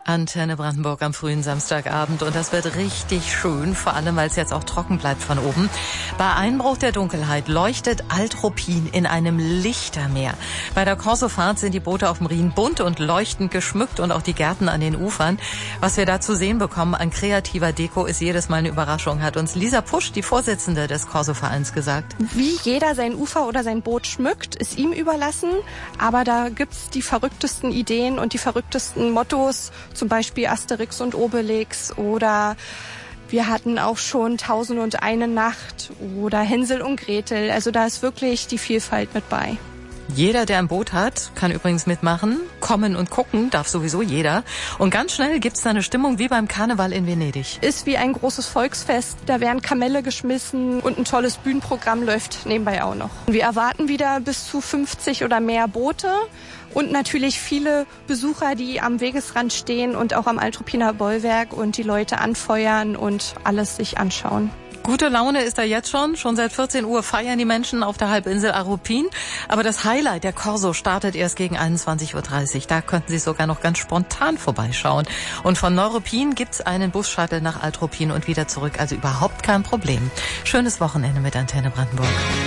Antenne Brandenburg am frühen Samstagabend und das wird richtig schön, vor allem weil es jetzt auch trocken bleibt von oben. Bei Einbruch der Dunkelheit leuchtet Alt-Ruppin in einem Lichtermeer. Bei der Corsofahrt sind die Boote auf dem Rhin bunt und leuchtend geschmückt und auch die Gärten an den Ufern. Was wir da zu sehen bekommen an kreativer Deko ist jedes Mal eine Überraschung, hat uns Lisa Pusch, die Vorsitzende des Corso-Vereins, gesagt. Wie jeder sein Ufer oder sein Boot schmückt, ist ihm überlassen, aber da gibt's die verrücktesten Ideen und die verrücktesten Mottos, zum Beispiel Asterix und Obelix oder wir hatten auch schon 1001 Nacht oder Hänsel und Gretel. Also da ist wirklich die Vielfalt mit bei. Jeder, der ein Boot hat, kann übrigens mitmachen. Kommen und gucken darf sowieso jeder. Und ganz schnell gibt's da eine Stimmung wie beim Karneval in Venedig. Ist wie ein großes Volksfest. Da werden Kamelle geschmissen und ein tolles Bühnenprogramm läuft nebenbei auch noch. Wir erwarten wieder bis zu 50 oder mehr Boote. Und natürlich viele Besucher, die am Wegesrand stehen und auch am Alt-Ruppiner Bollwerk und die Leute anfeuern und alles sich anschauen. Gute Laune ist da jetzt schon. Schon seit 14 Uhr feiern die Menschen auf der Halbinsel Aruppin. Aber das Highlight der Corso startet erst gegen 21:30 Uhr. Da könnten Sie sogar noch ganz spontan vorbeischauen. Und von Neuruppin gibt's einen Bus-Shuttle nach Alt-Ruppin und wieder zurück. Also überhaupt kein Problem. Schönes Wochenende mit Antenne Brandenburg.